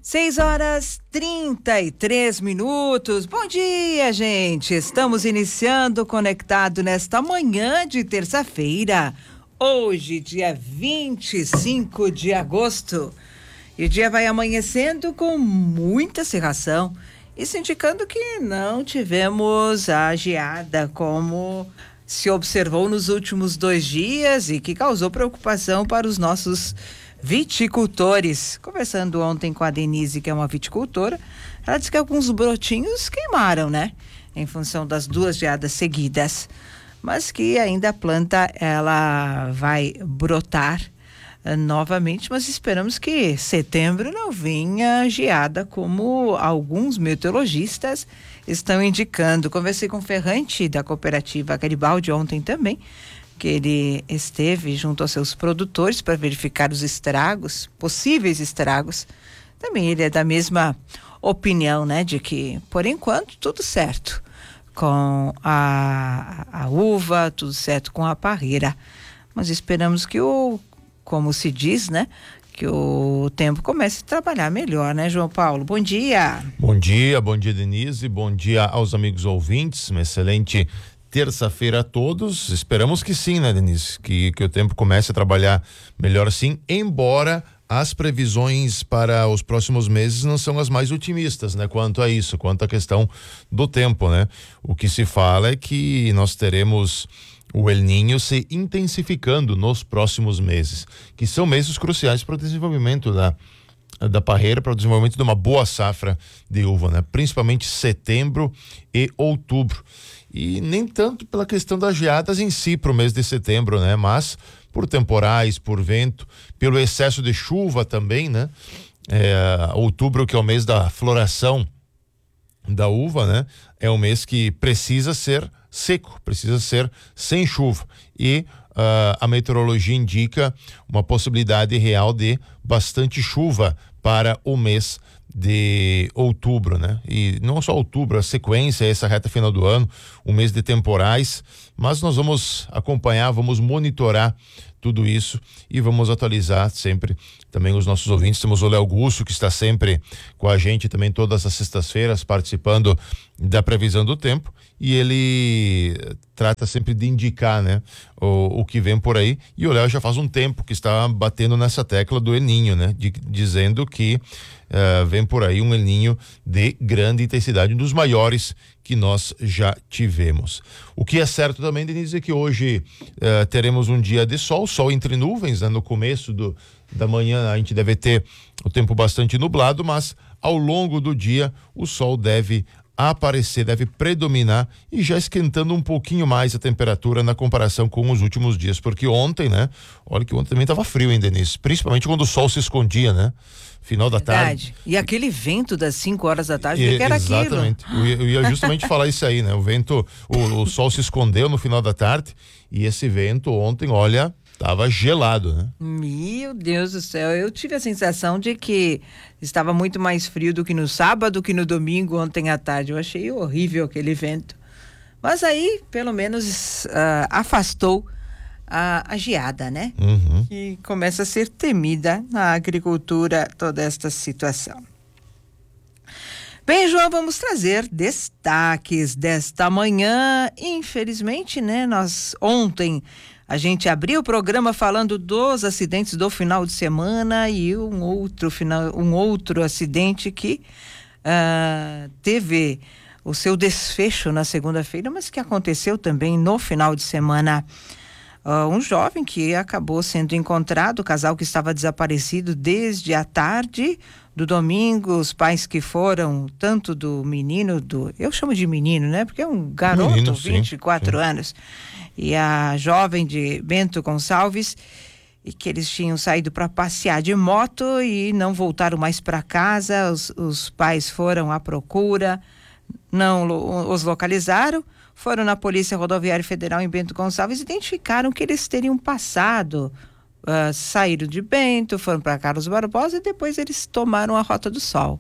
6h33. Bom dia, gente. Estamos iniciando Conectado nesta manhã de terça-feira. Hoje, dia 25 de agosto. E o dia vai amanhecendo com muita cerração. Isso indicando que não tivemos a geada como se observou nos últimos 2 dias e que causou preocupação para os nossos viticultores. Conversando ontem com a Denise, que é uma viticultora, ela disse que alguns brotinhos queimaram, né? Em função das 2 geadas seguidas. Mas que ainda a planta, ela vai brotar novamente, mas esperamos que setembro não venha geada como alguns meteorologistas estão indicando. Conversei com o Ferrante da cooperativa Garibaldi ontem também, que ele esteve junto aos seus produtores para verificar os estragos, possíveis estragos. Também ele é da mesma opinião, né, de que por enquanto tudo certo com a uva, tudo certo com a parreira, mas esperamos que como se diz, né, que o tempo comece a trabalhar melhor, né, João Paulo? Bom dia. Bom dia, Denise, bom dia aos amigos ouvintes, uma excelente terça-feira a todos. Esperamos que sim, né, Denise, que o tempo comece a trabalhar melhor sim, embora as previsões para os próximos meses não são as mais otimistas, né, quanto a isso, quanto à questão do tempo, né? O que se fala é que nós teremos o El Niño se intensificando nos próximos meses, que são meses cruciais para o desenvolvimento da parreira, para o desenvolvimento de uma boa safra de uva, né? Principalmente setembro e outubro. E nem tanto pela questão das geadas em si para o mês de setembro, né? Mas por temporais, por vento, pelo excesso de chuva também, né? Outubro, que é o mês da floração da uva, né? É um mês que precisa ser seco, precisa ser sem chuva. E a meteorologia indica uma possibilidade real de bastante chuva para o mês de outubro, né? E não só outubro, a sequência, essa reta final do ano, um mês de temporais, mas nós vamos acompanhar, vamos monitorar tudo isso e vamos atualizar sempre também os nossos ouvintes. Temos o Léo Augusto, que está sempre com a gente também todas as sextas-feiras participando da previsão do tempo, e ele trata sempre de indicar, né, o que vem por aí. E o Léo já faz um tempo que está batendo nessa tecla do El Niño, né, dizendo que vem por aí um El Niño de grande intensidade, um dos maiores que nós já tivemos. O que é certo também, Denise, é que hoje teremos um dia de sol entre nuvens, né? No começo da manhã a gente deve ter o tempo bastante nublado, mas ao longo do dia o sol deve aparecer, deve predominar, e já esquentando um pouquinho mais a temperatura na comparação com os últimos dias, porque ontem, né? Olha que ontem também estava frio, hein, Denise? Principalmente quando o sol se escondia, né? Final da tarde. E aquele vento das 5 horas da tarde, que era exatamente. aquilo? Eu ia justamente falar isso aí, né? O vento, o sol se escondeu no final da tarde, e esse vento ontem, olha, tava gelado, né? Meu Deus do céu, eu tive a sensação de que estava muito mais frio do que no sábado, que no domingo, ontem à tarde. Eu achei horrível aquele vento. Mas aí, pelo menos, afastou a geada, né? Uhum. Que começa a ser temida na agricultura, toda esta situação. Bem, João, vamos trazer destaques desta manhã. Infelizmente, né, ontem a gente abriu o programa falando dos acidentes do final de semana e um outro acidente que teve o seu desfecho na segunda-feira, mas que aconteceu também no final de semana. Um jovem que acabou sendo encontrado, o casal que estava desaparecido desde a tarde do domingo, os pais que foram, tanto do menino, eu chamo de menino, né? Porque é um garoto, menino, 24 anos, e a jovem de Bento Gonçalves, e que eles tinham saído para passear de moto e não voltaram mais para casa. Os pais foram à procura, não os localizaram. Foram na Polícia Rodoviária Federal em Bento Gonçalves e identificaram que eles teriam passado, saíram de Bento, foram para Carlos Barbosa e depois eles tomaram a Rota do Sol.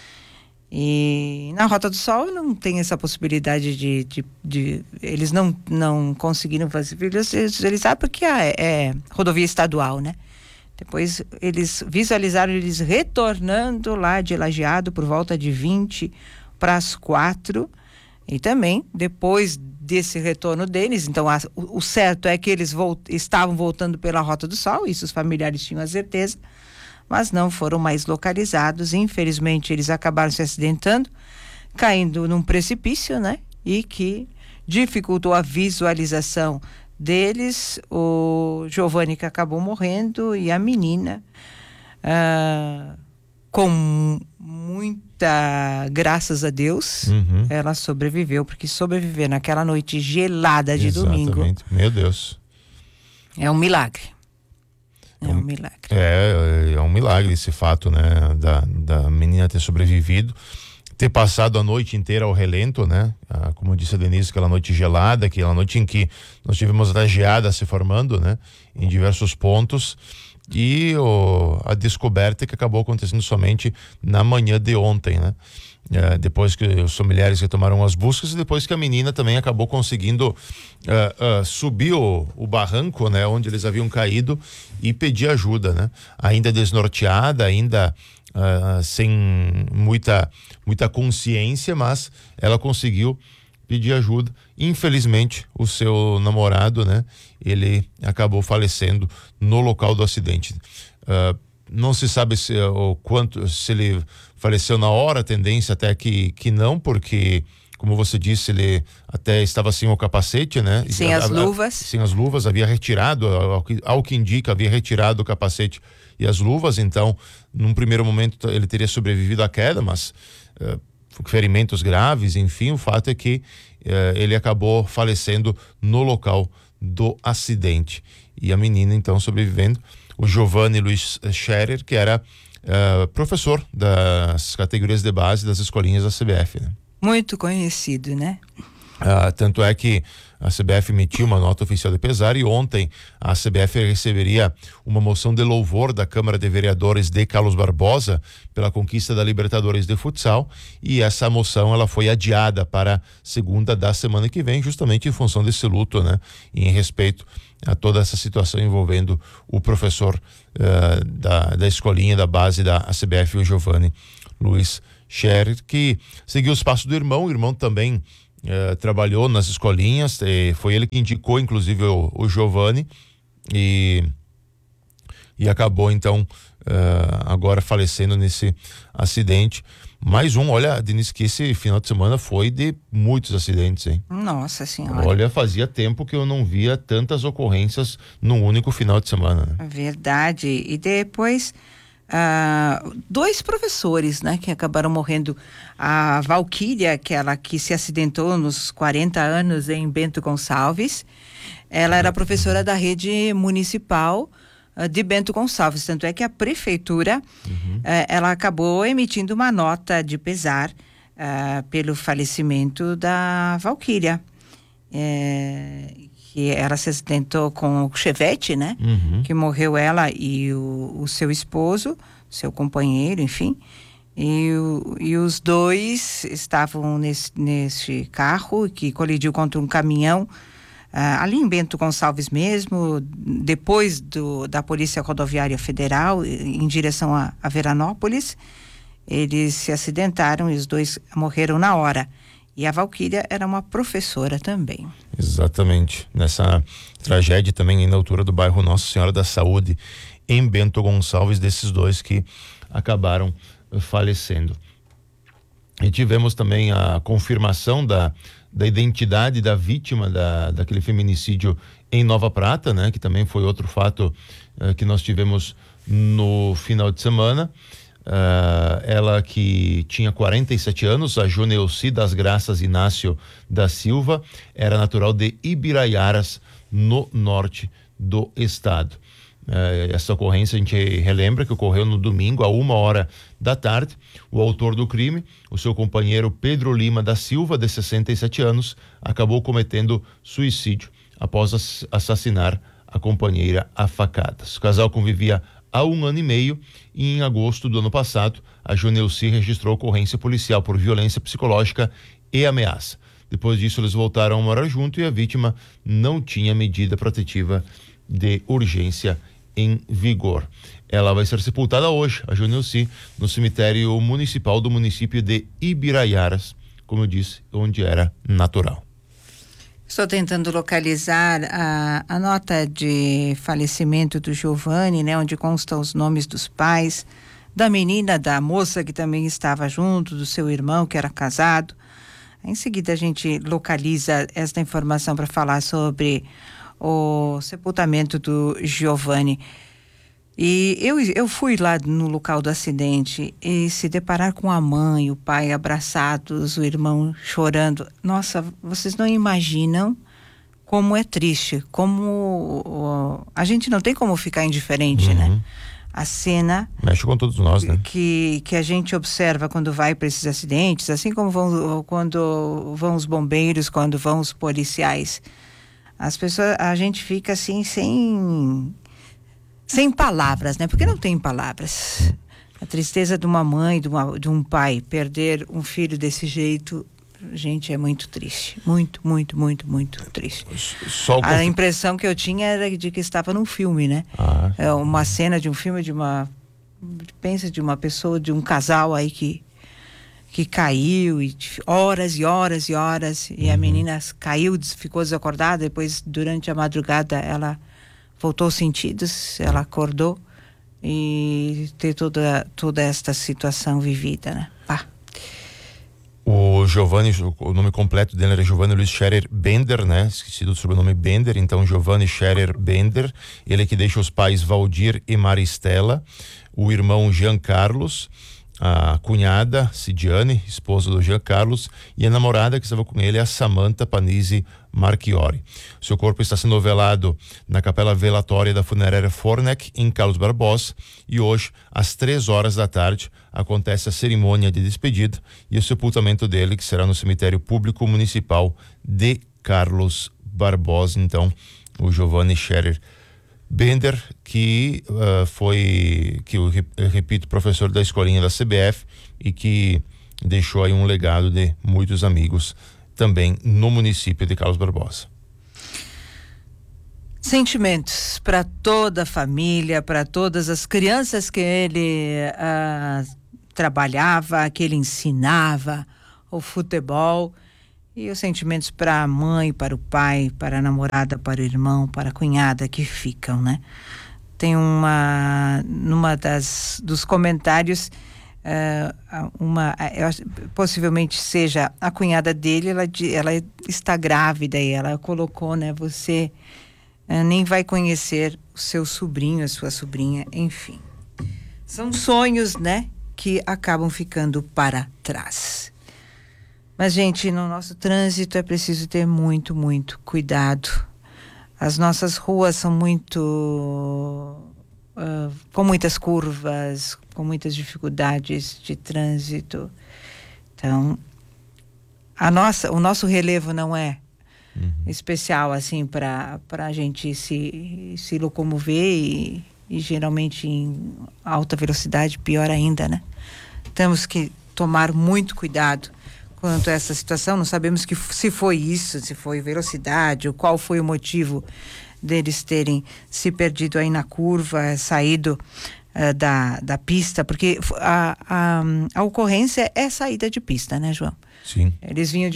E na Rota do Sol não tem essa possibilidade de eles não conseguiram fazer, eles sabem porque é rodovia estadual, né? Depois eles visualizaram eles retornando lá de Lajeado por volta de 20 para as 4. E também, depois desse retorno deles, então o certo é que eles estavam voltando pela Rota do Sol, isso os familiares tinham a certeza, mas não foram mais localizados. Infelizmente, eles acabaram se acidentando, caindo num precipício, né? E que dificultou a visualização deles. O Giovanni que acabou morrendo e a menina, com muita, graças a Deus, ela sobreviveu, porque sobreviver naquela noite gelada de domingo. Meu Deus. É um milagre. É um milagre. É um milagre esse fato, né? Da menina ter sobrevivido, ter passado a noite inteira ao relento, né? Como disse a Denise, aquela noite gelada, aquela noite em que nós tivemos a geada se formando, né? Em diversos pontos. E a descoberta que acabou acontecendo somente na manhã de ontem, né? Depois que os familiares retomaram as buscas e depois que a menina também acabou conseguindo subir o barranco, né? Onde eles haviam caído e pedir ajuda, né? Ainda desnorteada, ainda sem muita consciência, mas ela conseguiu pedir ajuda. Infelizmente, o seu namorado, né? Ele acabou falecendo no local do acidente. Não se sabe se ele faleceu na hora, a tendência até que não, porque, como você disse, ele até estava sem o capacete, né? Sem as luvas. Sem as luvas, havia retirado, ao que indica, havia retirado o capacete e as luvas. Então, num primeiro momento, ele teria sobrevivido à queda, mas ferimentos graves, enfim, o fato é que ele acabou falecendo no local do acidente. E a menina, então, sobrevivendo, o Giovanni Luiz Scherer, que era professor das categorias de base das escolinhas da CBF, né? Muito conhecido, né? Tanto é que a CBF emitiu uma nota oficial de pesar e ontem a CBF receberia uma moção de louvor da Câmara de Vereadores de Carlos Barbosa pela conquista da Libertadores de futsal, e essa moção ela foi adiada para segunda da semana que vem, justamente em função desse luto, né? E em respeito a toda essa situação envolvendo o professor da escolinha da base da CBF, o Giovanni Luiz Scherer, que seguiu os passos do irmão. O irmão também trabalhou nas escolinhas, foi ele que indicou inclusive o Giovanni e acabou então agora falecendo nesse acidente. Mais um, olha, Denise, que esse final de semana foi de muitos acidentes, hein? Nossa Senhora. Olha, fazia tempo que eu não via tantas ocorrências num único final de semana, né? Verdade. E depois 2 professores, né, que acabaram morrendo. A Valquíria, aquela que se acidentou nos 40 anos em Bento Gonçalves, ela era professora da rede municipal de Bento Gonçalves, tanto é que a prefeitura ela acabou emitindo uma nota de pesar pelo falecimento da Valquíria, que ela se acidentou com o Chevette, né? Que morreu ela e o seu esposo, seu companheiro, enfim. E os 2 estavam nesse carro que colidiu contra um caminhão ali em Bento Gonçalves mesmo, depois da Polícia Rodoviária Federal, em direção a Veranópolis. Eles se acidentaram e os 2 morreram na hora. E a Valquíria era uma professora também. Exatamente. Nessa tragédia também na altura do bairro Nossa Senhora da Saúde, em Bento Gonçalves, desses 2 que acabaram falecendo. E tivemos também a confirmação da identidade da vítima daquele feminicídio em Nova Prata, né? Que também foi outro fato que nós tivemos no final de semana. Ela que tinha 47 anos, a Joneuci das Graças Inácio da Silva, era natural de Ibiraiaras, no norte do estado. Essa ocorrência a gente relembra que ocorreu no domingo, a 13h. O autor do crime, o seu companheiro Pedro Lima da Silva, de 67 anos, acabou cometendo suicídio após assassinar a companheira a facadas. O casal convivia há 1 ano e meio e em agosto do ano passado, a Joneuci registrou ocorrência policial por violência psicológica e ameaça. Depois disso, eles voltaram a morar junto e a vítima não tinha medida protetiva de urgência em vigor. Ela vai ser sepultada hoje, a Joanilci, no cemitério municipal do município de Ibiraiaras, como eu disse, onde era natural. Estou tentando localizar a nota de falecimento do Giovanni, né, onde constam os nomes dos pais, da menina, da moça que também estava junto, do seu irmão que era casado. Em seguida a gente localiza esta informação para falar sobre o sepultamento do Giovanni. E eu fui lá no local do acidente e se deparar com a mãe, o pai abraçados, o irmão chorando. Nossa, vocês não imaginam como é triste, como a gente não tem como ficar indiferente, né? A cena mexe com todos nós, né? Que a gente observa quando vai para esses acidentes, assim como quando vão os bombeiros, quando vão os policiais. As pessoas, a gente fica assim sem palavras, né? Porque não tem palavras. A tristeza de uma mãe, de um pai, perder um filho desse jeito, gente, é muito triste. Muito, muito, muito, muito triste. A impressão que eu tinha era de que estava num filme, né? É uma cena de um filme pensa de uma pessoa, de um casal aí que caiu e horas e horas e horas, e a menina caiu, ficou desacordada, depois durante a madrugada ela voltou aos sentidos, ela acordou e ter toda esta situação vivida, né? Pá. O Giovanni, o nome completo dele era Giovanni Luiz Scherer Bender, né? Esquecido do sobrenome Bender, então Giovanni Scherer Bender. Ele que deixa os pais Valdir e Maristela, o irmão Jean Carlos, a cunhada Cidiane, esposa do Jean Carlos, e a namorada que estava com ele, a Samantha Panizzi Marchiori. Seu corpo está sendo velado na capela velatória da funerária Fornec, em Carlos Barbosa, e hoje, às 3 horas da tarde, acontece a cerimônia de despedida e o sepultamento dele, que será no cemitério público municipal de Carlos Barbosa. Então, o Giovanni Scherer Bender, que eu repito, professor da escolinha da CBF e que deixou aí um legado de muitos amigos também no município de Carlos Barbosa. Sentimentos para toda a família, para todas as crianças que ele trabalhava, que ele ensinava o futebol. E os sentimentos para a mãe, para o pai, para a namorada, para o irmão, para a cunhada que ficam, né? Tem dos comentários, possivelmente seja a cunhada dele, ela está grávida e ela colocou, né? Você nem vai conhecer o seu sobrinho, a sua sobrinha, enfim. São sonhos, né? Que acabam ficando para trás. Mas, gente, no nosso trânsito é preciso ter muito, muito cuidado. As nossas ruas são com muitas curvas, com muitas dificuldades de trânsito. Então, o nosso relevo não é especial, assim, para a gente se locomover e geralmente em alta velocidade, pior ainda, né? Temos que tomar muito cuidado quanto a essa situação. Não sabemos se foi isso, se foi velocidade, ou qual foi o motivo deles terem se perdido aí na curva, saído da pista, porque a ocorrência é saída de pista, né, João? Sim. Eles vinham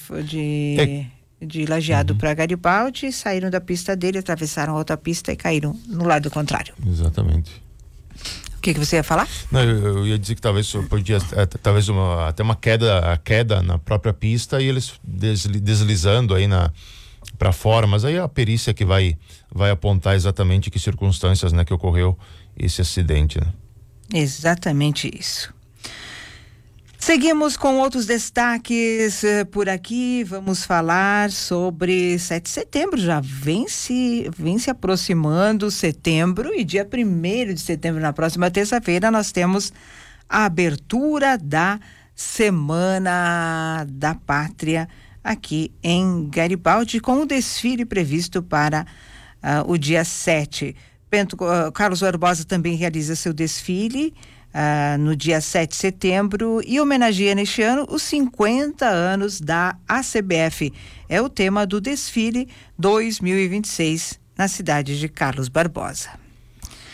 de Lajeado para Garibaldi, saíram da pista dele, atravessaram a outra pista e caíram no lado contrário. Exatamente. O que você ia falar? Não, eu ia dizer que talvez podia até uma queda na própria pista e eles deslizando aí para fora, mas aí a perícia que vai apontar exatamente que circunstâncias, né, que ocorreu esse acidente, né? Exatamente isso. Seguimos com outros destaques por aqui. Vamos falar sobre 7 de setembro. Já vem se aproximando setembro, e dia 1º de setembro, na próxima terça-feira, nós temos a abertura da Semana da Pátria aqui em Garibaldi, com o desfile previsto para o dia 7. Carlos Barbosa também realiza seu desfile no dia 7 de setembro e homenageia neste ano os 50 anos da ACBF. É o tema do desfile 2026 na cidade de Carlos Barbosa.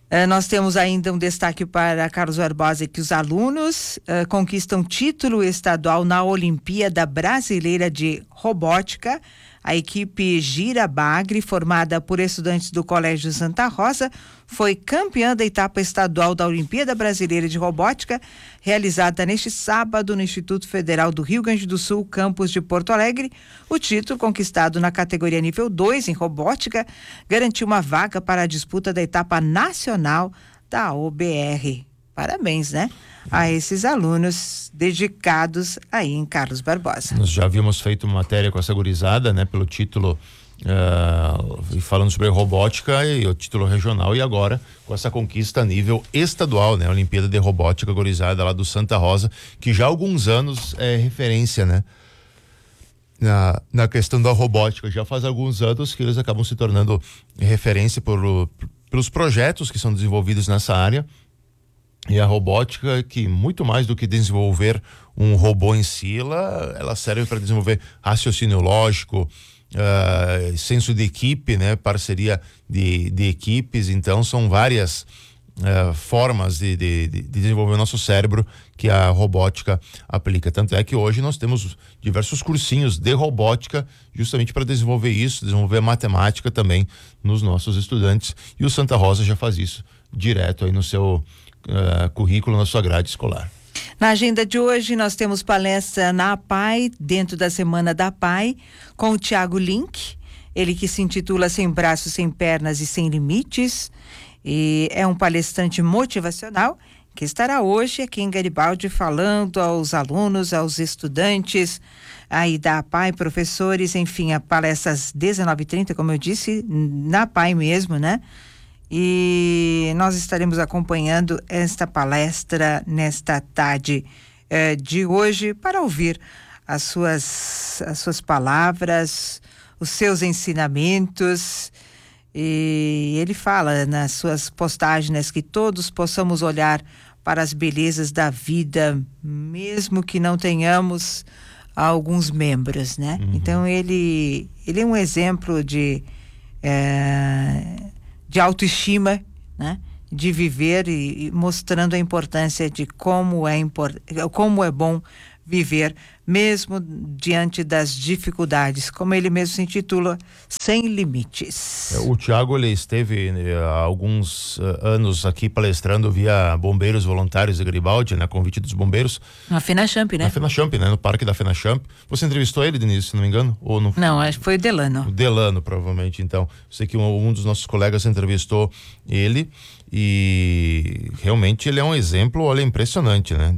Nós temos ainda um destaque para Carlos Barbosa, que os alunos conquistam título estadual na Olimpíada Brasileira de Robótica. A equipe Gira Bagre, formada por estudantes do Colégio Santa Rosa, foi campeã da etapa estadual da Olimpíada Brasileira de Robótica, realizada neste sábado no Instituto Federal do Rio Grande do Sul, campus de Porto Alegre. O título, conquistado na categoria nível 2 em robótica, garantiu uma vaga para a disputa da etapa nacional da OBR. Parabéns, né? A esses alunos dedicados aí em Carlos Barbosa. Nós já havíamos feito matéria com essa gurizada, né? Pelo título, falando sobre robótica e o título regional, e agora com essa conquista a nível estadual, né? A Olimpíada de Robótica gurizada lá do Santa Rosa, que já há alguns anos é referência, né? Na questão da robótica, já faz alguns anos que eles acabam se tornando referência pelos projetos que são desenvolvidos nessa área. E a robótica, que muito mais do que desenvolver um robô em si, ela serve para desenvolver raciocínio lógico, senso de equipe, né? Parceria de equipes. Então são várias formas de desenvolver o nosso cérebro que a robótica aplica. Tanto é que hoje nós temos diversos cursinhos de robótica justamente para desenvolver isso, desenvolver a matemática também nos nossos estudantes, e o Santa Rosa já faz isso direto aí no seu currículo, na sua grade escolar. Na agenda de hoje nós temos palestra na APAI, dentro da Semana da APAI, com o Thiago Link, ele que se intitula Sem Braços, Sem Pernas e Sem Limites, e é um palestrante motivacional que estará hoje aqui em Garibaldi falando aos alunos, aos estudantes aí da APAI, professores, enfim, a palestra às 19h30, como eu disse, na APAI mesmo, né? E nós estaremos acompanhando esta palestra nesta tarde de hoje para ouvir as suas palavras, os seus ensinamentos. E ele fala nas suas postagens que todos possamos olhar para as belezas da vida, mesmo que não tenhamos alguns membros, né? Uhum. Então ele é um exemplo de autoestima, né? De viver e mostrando a importância de como é bom viver, mesmo diante das dificuldades, como ele mesmo se intitula, Sem Limites. O Thiago, ele esteve há alguns anos aqui palestrando via Bombeiros Voluntários de Garibaldi, né? Convite dos bombeiros. Na FENACHAMP, né? Na FENACHAMP, né? No parque da FENACHAMP. Você entrevistou ele, Denise, se não me engano? Ou no... Não, acho que foi o Delano. O Delano, provavelmente, então. Sei que um dos nossos colegas entrevistou ele e realmente ele é um exemplo, olha, impressionante, né?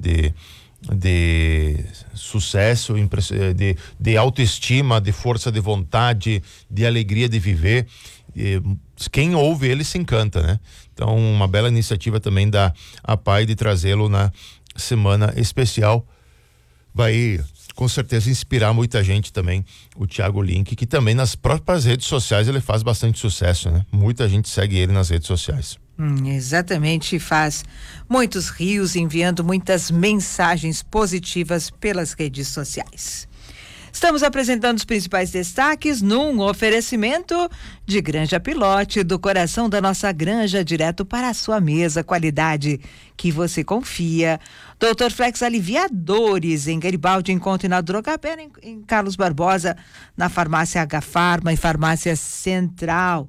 De sucesso, de autoestima, de força de vontade, de alegria de viver. E quem ouve ele se encanta, né? Então, uma bela iniciativa também da APAI de trazê-lo na semana especial. Vai com certeza inspirar muita gente também, o Thiago Link, que também nas próprias redes sociais ele faz bastante sucesso, né? Muita gente segue ele nas redes sociais. Exatamente, faz muitos rios, enviando muitas mensagens positivas pelas redes sociais. Estamos apresentando os principais destaques num oferecimento de Granja Pilote, do coração da nossa granja, direto para a sua mesa, qualidade que você confia. Dr. Flex Aliviadores, em Garibaldi, encontre na Drogapé, em Carlos Barbosa, na farmácia H Farma e farmácia Central.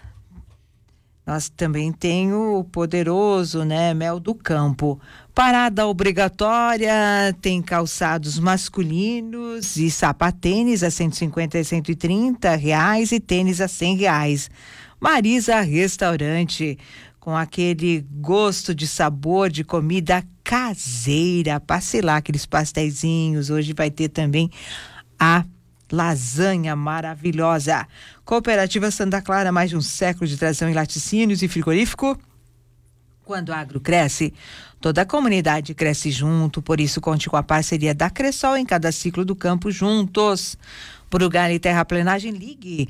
Nós também tem o poderoso, né, Mel do Campo. Parada obrigatória, tem calçados masculinos e sapatênis a 150 e 130 reais e tênis a 100 reais. Marisa Restaurante, com aquele gosto de sabor de comida caseira. Passe lá, aqueles pastéisinhos. Hoje vai ter também a lasanha maravilhosa. Cooperativa Santa Clara, mais de um século de tradição em laticínios e frigorífico. Quando o agro cresce, toda a comunidade cresce junto, por isso conte com a parceria da Cressol em cada ciclo do campo juntos. Brugal e Terraplenagem, ligue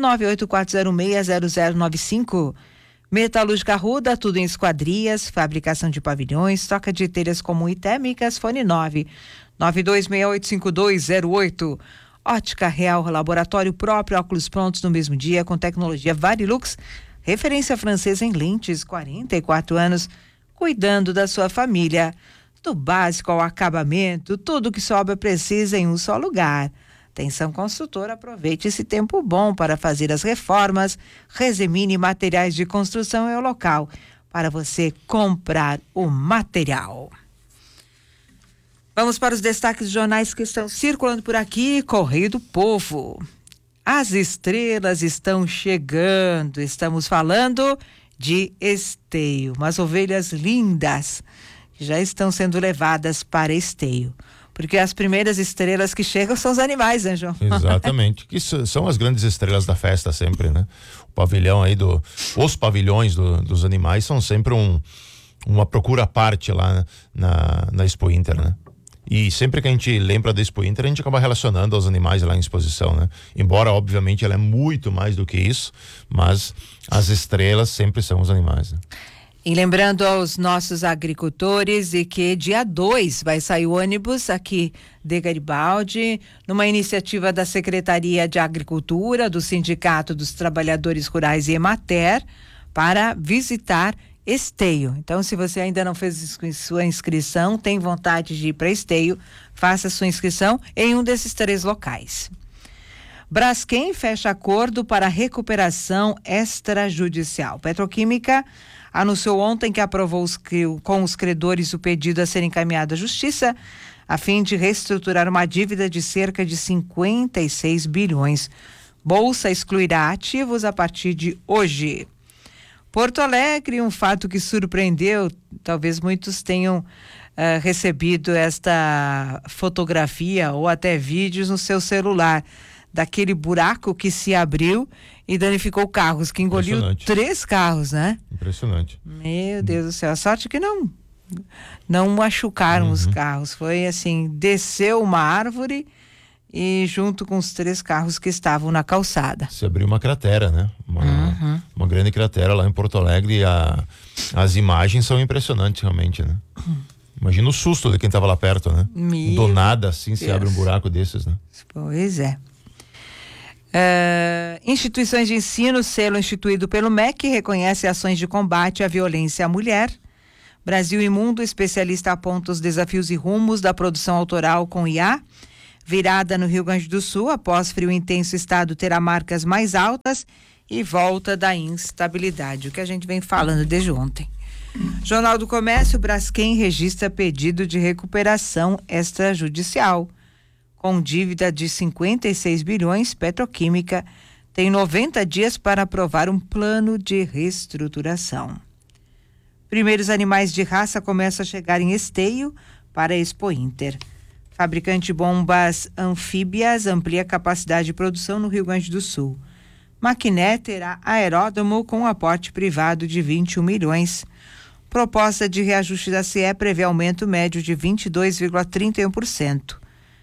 984060095. Metalúrgica Arruda, tudo em esquadrias, fabricação de pavilhões, troca de telhas comum e térmicas, fone 992685208. Ótica Real, laboratório próprio, óculos prontos no mesmo dia, com tecnologia Varilux, referência francesa em lentes, 44 anos, cuidando da sua família. Do básico ao acabamento, tudo que sua obra precisa em um só lugar. Atenção construtora, aproveite esse tempo bom para fazer as reformas. Resemine Materiais de Construção é o local para você comprar o material. Vamos para os destaques de jornais que estão circulando por aqui. Correio do Povo. As estrelas estão chegando. Estamos falando de Esteio. Umas ovelhas lindas que já estão sendo levadas para Esteio. Porque as primeiras estrelas que chegam são os animais, né, João? Exatamente. Que são as grandes estrelas da festa sempre, né? O pavilhão aí os pavilhões dos animais são sempre uma procura à parte lá na Expo Inter, né? E sempre que a gente lembra da Expo Inter, a gente acaba relacionando aos animais lá em exposição, né? Embora, obviamente, ela é muito mais do que isso, mas as estrelas sempre são os animais, né? E lembrando aos nossos agricultores e que dia 2 vai sair o ônibus aqui de Garibaldi, numa iniciativa da Secretaria de Agricultura, do Sindicato dos Trabalhadores Rurais e Emater, para visitar Esteio. Então, se você ainda não fez sua inscrição, tem vontade de ir para Esteio, faça sua inscrição em um desses 3 locais. Braskem fecha acordo para recuperação extrajudicial. Petroquímica anunciou ontem que aprovou com os credores o pedido a ser encaminhado à Justiça, a fim de reestruturar uma dívida de cerca de 56 bilhões. Bolsa excluirá ativos a partir de hoje. Porto Alegre, um fato que surpreendeu, talvez muitos tenham recebido esta fotografia ou até vídeos no seu celular, daquele buraco que se abriu e danificou carros, que engoliu 3 carros, né? Impressionante. Meu Deus do céu, a sorte que não machucaram os carros, foi assim, desceu uma árvore e junto com os 3 carros que estavam na calçada. Se abriu uma cratera, né? Uma grande cratera lá em Porto Alegre e as imagens são impressionantes realmente, né? Imagina o susto de quem estava lá perto, né? Do nada assim se abre um buraco desses, né? Pois é. Instituições de ensino, selo instituído pelo MEC, reconhece ações de combate à violência à mulher. Brasil e Mundo, especialista aponta os desafios e rumos da produção autoral com IA. Virada no Rio Grande do Sul, após frio intenso, o estado terá marcas mais altas e volta da instabilidade, o que a gente vem falando desde ontem. Jornal do Comércio, Braskem registra pedido de recuperação extrajudicial. Com dívida de 56 bilhões, Petroquímica tem 90 dias para aprovar um plano de reestruturação. Primeiros animais de raça começam a chegar em Esteio para a Expo Inter. Fabricante de bombas anfíbias amplia a capacidade de produção no Rio Grande do Sul. Maquiné terá aeródromo com aporte privado de 21 milhões. Proposta de reajuste da CE prevê aumento médio de 22,31%.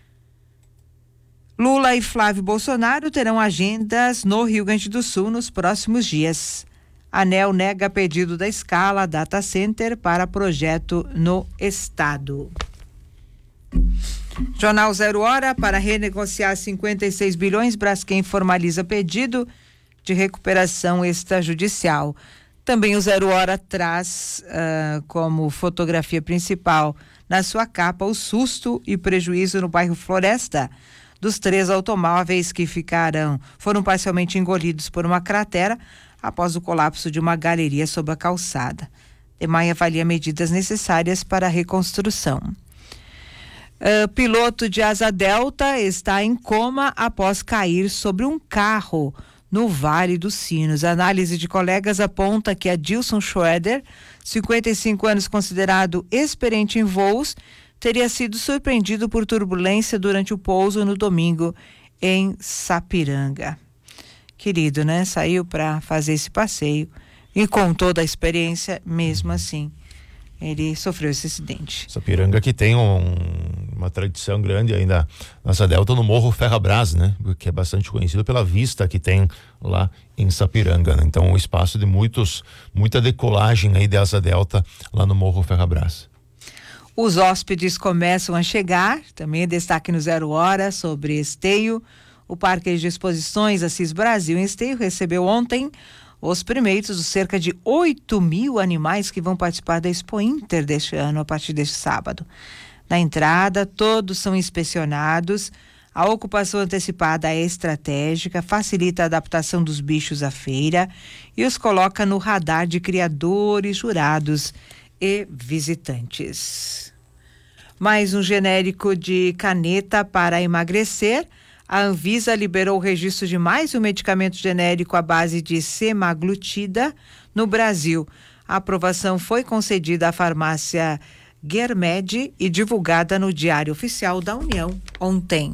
Lula e Flávio Bolsonaro terão agendas no Rio Grande do Sul nos próximos dias. ANEEL nega pedido da Scala Data Center para projeto no estado. Jornal 0 Hora, para renegociar 56 bilhões, Braskem formaliza pedido de recuperação extrajudicial. Também o 0 Hora traz como fotografia principal na sua capa o susto e prejuízo no bairro Floresta dos 3 automóveis que foram parcialmente engolidos por uma cratera após o colapso de uma galeria sob a calçada. DEMAI avalia medidas necessárias para a reconstrução. Piloto de asa delta está em coma após cair sobre um carro no Vale dos Sinos. A análise de colegas aponta que Adilson Schroeder, 55 anos, considerado experiente em voos, teria sido surpreendido por turbulência durante o pouso no domingo em Sapiranga. Querido, né? Saiu para fazer esse passeio e com toda a experiência, mesmo assim, ele sofreu esse acidente. Sapiranga que tem uma tradição grande ainda, nossa delta no Morro Ferrabras, né? Que é bastante conhecido pela vista que tem lá em Sapiranga, né? Então, um espaço de muita decolagem aí de asa delta lá no Morro Ferrabras. Os hóspedes começam a chegar, também destaque no 0 Hora sobre Esteio. O Parque de Exposições Assis Brasil em Esteio recebeu ontem os primeiros dos cerca de 8.000 animais que vão participar da Expo Inter deste ano, a partir deste sábado. Na entrada, todos são inspecionados. A ocupação antecipada é estratégica, facilita a adaptação dos bichos à feira e os coloca no radar de criadores, jurados e visitantes. Mais um genérico de caneta para emagrecer. A Anvisa liberou o registro de mais um medicamento genérico à base de semaglutida no Brasil. A aprovação foi concedida à farmácia Guermed e divulgada no Diário Oficial da União ontem.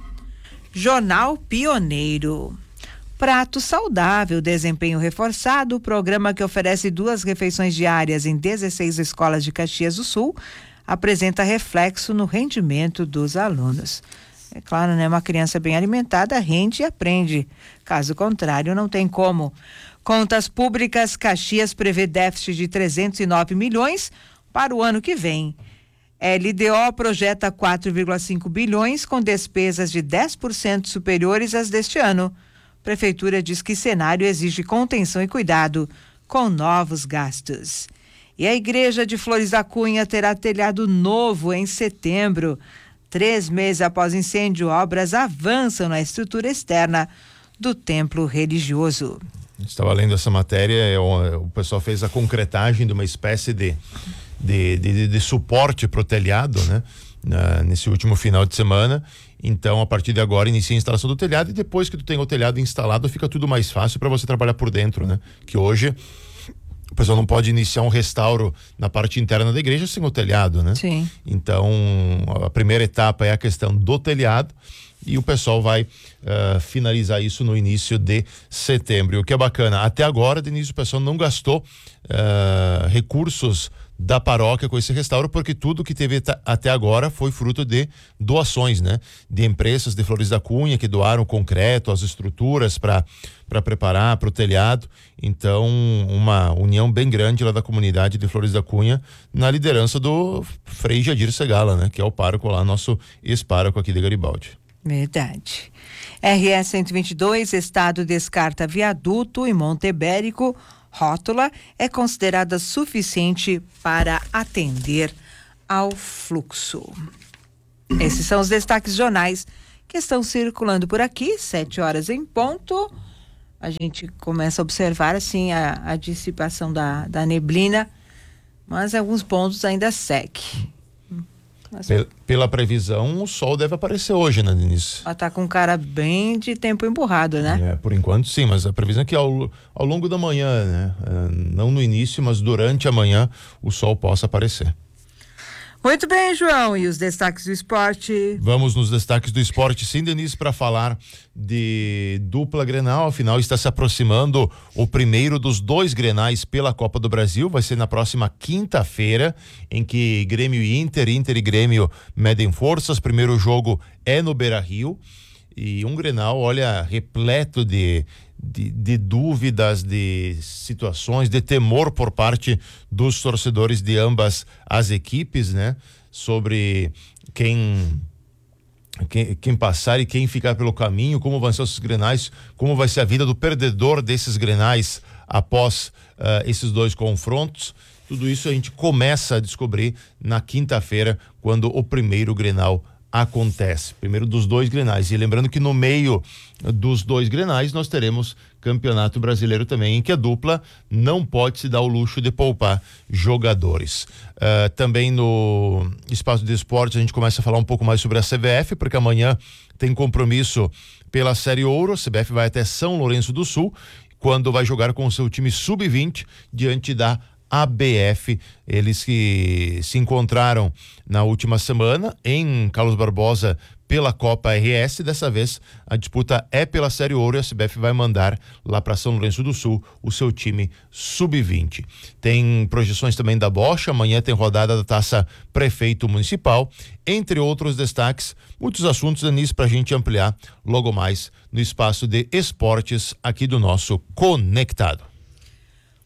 Jornal Pioneiro. Prato saudável, desempenho reforçado, o programa que oferece 2 refeições diárias em 16 escolas de Caxias do Sul, apresenta reflexo no rendimento dos alunos. É claro, né? Uma criança bem alimentada rende e aprende. Caso contrário, não tem como. Contas públicas, Caxias prevê déficit de 309 milhões para o ano que vem. LDO projeta 4,5 bilhões com despesas de 10% superiores às deste ano. Prefeitura diz que cenário exige contenção e cuidado com novos gastos. E a Igreja de Flores da Cunha terá telhado novo em setembro. 3 meses após incêndio, obras avançam na estrutura externa do templo religioso. Estava lendo essa matéria, o pessoal fez a concretagem de uma espécie de suporte para o telhado, né? Nesse último final de semana. Então, a partir de agora, inicia a instalação do telhado e depois que tu tem o telhado instalado, fica tudo mais fácil para você trabalhar por dentro, né? Que hoje o pessoal não pode iniciar um restauro na parte interna da igreja sem o telhado, né? Sim. Então, a primeira etapa é a questão do telhado e o pessoal vai finalizar isso no início de setembro. E o que é bacana, até agora, Denise, o pessoal não gastou recursos da paróquia com esse restauro, porque tudo que teve até agora foi fruto de doações, né? De empresas de Flores da Cunha que doaram concreto, as estruturas para preparar para o telhado. Então, uma união bem grande lá da comunidade de Flores da Cunha, na liderança do Frei Jadir Segala, né? Que é o pároco lá, nosso ex-pároco aqui de Garibaldi. Verdade. RS 122, Estado descarta viaduto em Montebérico. Rótula é considerada suficiente para atender ao fluxo. Esses são os destaques jornais que estão circulando por aqui, 7 horas em ponto. A gente começa a observar assim a dissipação da neblina, mas alguns pontos ainda segue. Pela previsão, o sol deve aparecer hoje, né, Denise? Ela tá com cara bem de tempo emburrado, né? Por enquanto sim, mas a previsão é que ao longo da manhã, né? Não no início, mas durante a manhã, o sol possa aparecer. Muito bem, João, e os destaques do esporte? Vamos nos destaques do esporte, sim, Denise, para falar de dupla Grenal. Afinal, está se aproximando o primeiro dos 2 Grenais pela Copa do Brasil. Vai ser na próxima quinta-feira, em que Grêmio e Inter e Grêmio medem forças. Primeiro jogo é no Beira-Rio. E um Grenal, olha, repleto de dúvidas, de situações, de temor por parte dos torcedores de ambas as equipes, né? Sobre quem passar e quem ficar pelo caminho, como vão ser esses Grenais, como vai ser a vida do perdedor desses Grenais após esses 2 confrontos. Tudo isso a gente começa a descobrir na quinta-feira, quando o primeiro Grenal acontece, primeiro dos 2 Grenais. E lembrando que no meio dos 2 Grenais nós teremos Campeonato Brasileiro também, em que a dupla não pode se dar o luxo de poupar jogadores. Também no espaço de esporte a gente começa a falar um pouco mais sobre a CBF, porque amanhã tem compromisso pela Série Ouro. A CBF vai até São Lourenço do Sul, quando vai jogar com o seu time sub-20 diante da ABF. Eles que se encontraram na última semana em Carlos Barbosa pela Copa RS. Dessa vez a disputa é pela Série Ouro e a CBF vai mandar lá para São Lourenço do Sul o seu time sub-20. Tem projeções também da Bocha. Amanhã tem rodada da Taça Prefeito Municipal, entre outros destaques. Muitos assuntos, Denise, para a gente ampliar logo mais no espaço de esportes aqui do nosso Conectado.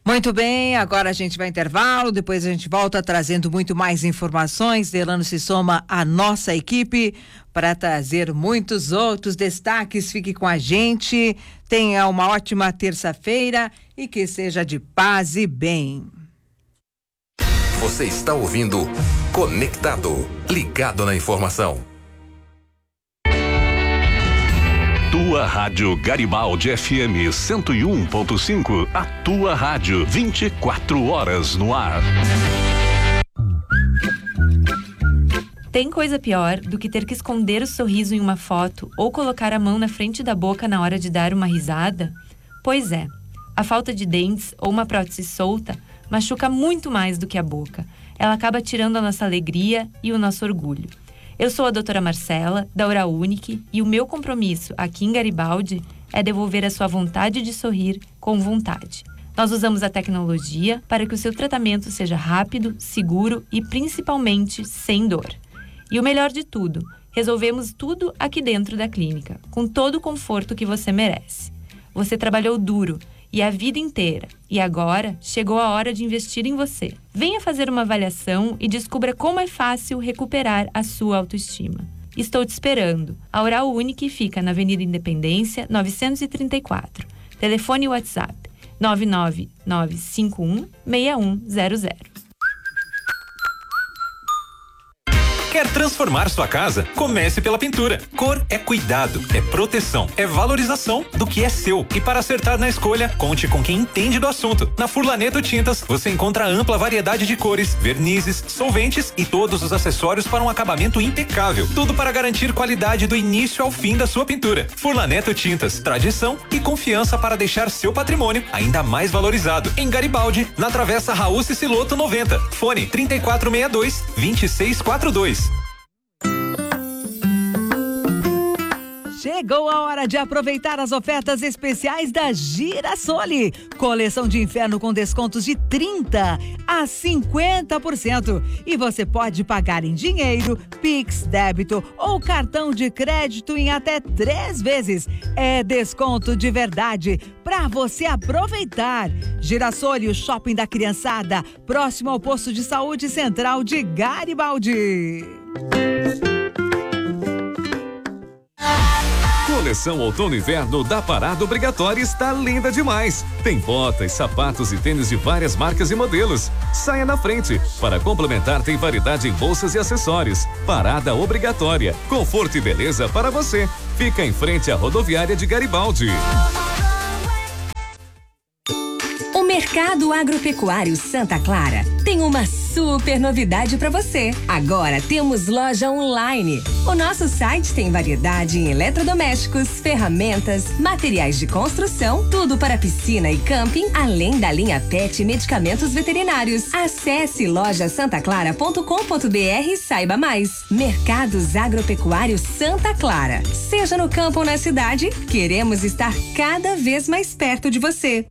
Muito bem, agora a gente vai intervalo, depois a gente volta trazendo muito mais informações. Delano se soma à nossa equipe para trazer muitos outros destaques. Fique com a gente, tenha uma ótima terça-feira e que seja de paz e bem. Você está ouvindo Conectado, ligado na informação. Tua Rádio Garibaldi FM 101.5, a tua rádio 24 horas no ar. Tem coisa pior do que ter que esconder o sorriso em uma foto ou colocar a mão na frente da boca na hora de dar uma risada? Pois é, a falta de dentes ou uma prótese solta machuca muito mais do que a boca. Ela acaba tirando a nossa alegria e o nosso orgulho. Eu sou a doutora Marcela, da Oral Unique, e o meu compromisso aqui em Garibaldi é devolver a sua vontade de sorrir com vontade. Nós usamos a tecnologia para que o seu tratamento seja rápido, seguro e principalmente sem dor. E o melhor de tudo, resolvemos tudo aqui dentro da clínica, com todo o conforto que você merece. Você trabalhou duro e a vida inteira, e agora chegou a hora de investir em você. Venha fazer uma avaliação e descubra como é fácil recuperar a sua autoestima. Estou te esperando. A Oral Unique fica na Avenida Independência, 934. Telefone e WhatsApp 999516100. Quer transformar sua casa? Comece pela pintura. Cor é cuidado, é proteção, é valorização do que é seu. E para acertar na escolha, conte com quem entende do assunto. Na Furlaneto Tintas, você encontra ampla variedade de cores, vernizes, solventes e todos os acessórios para um acabamento impecável. Tudo para garantir qualidade do início ao fim da sua pintura. Furlaneto Tintas, tradição e confiança para deixar seu patrimônio ainda mais valorizado. Em Garibaldi, na Travessa Raul Ciciloto 90. Fone 3462-2642. Chegou a hora de aproveitar as ofertas especiais da Girasole. Coleção de inverno com descontos de 30% a 50%. E você pode pagar em dinheiro, Pix, débito ou cartão de crédito em até 3 vezes. É desconto de verdade para você aproveitar. Girasole, o shopping da criançada, próximo ao posto de saúde central de Garibaldi. Coleção Outono e Inverno da Parada Obrigatória está linda demais. Tem botas, sapatos e tênis de várias marcas e modelos. Saia na frente. Para complementar, tem variedade em bolsas e acessórios. Parada Obrigatória. Conforto e beleza para você. Fica em frente à rodoviária de Garibaldi. O Mercado Agropecuário Santa Clara tem uma super novidade para você. Agora temos loja online. O nosso site tem variedade em eletrodomésticos, ferramentas, materiais de construção, tudo para piscina e camping, além da linha PET e medicamentos veterinários. Acesse lojasantaclara.com.br e saiba mais. Mercados Agropecuários Santa Clara. Seja no campo ou na cidade, queremos estar cada vez mais perto de você.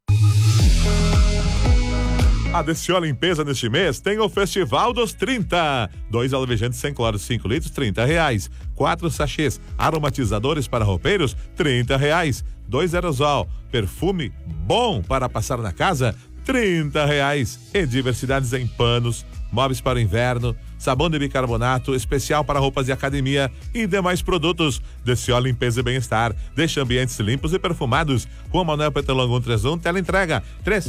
A Descio Limpeza neste mês tem o Festival dos 30. 2 alvejantes sem cloro 5 litros, R$30. 4 sachês aromatizadores para roupeiros, R$30. 2 aerosol, perfume bom para passar na casa, R$30. E diversidades em panos, móveis para o inverno, sabão de bicarbonato, especial para roupas de academia e demais produtos. Descio Limpeza e Bem-Estar. Deixa ambientes limpos e perfumados. Rua Manuel Petelongo 131, tela entrega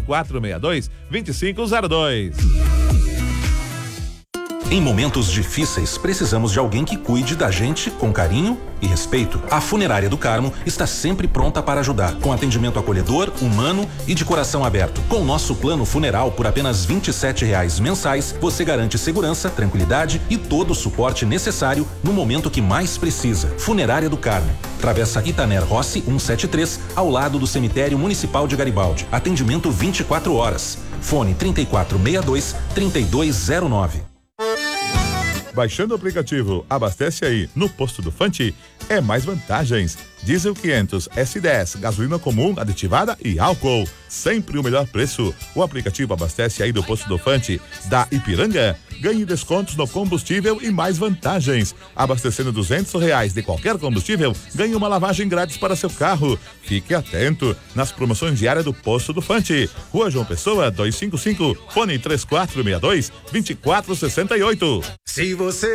3462-2502. Em momentos difíceis, precisamos de alguém que cuide da gente com carinho e respeito. A Funerária do Carmo está sempre pronta para ajudar, com atendimento acolhedor, humano e de coração aberto. Com nosso plano funeral por apenas R$27 mensais, você garante segurança, tranquilidade e todo o suporte necessário no momento que mais precisa. Funerária do Carmo, Travessa Itaner Rossi 173, ao lado do Cemitério Municipal de Garibaldi. Atendimento 24 horas. Fone 3462-3209. Baixando o aplicativo Abastece Aí no posto do Fanti é mais vantagens. Diesel 500, S10, gasolina comum, aditivada e álcool. Sempre o melhor preço. O aplicativo Abastece Aí do posto do Fanti da Ipiranga ganhe descontos no combustível e mais vantagens. Abastecendo R$200 de qualquer combustível, ganhe uma lavagem grátis para seu carro. Fique atento nas promoções diárias do Posto do Fante. Rua João Pessoa, 255, fone 3462-2468. Se você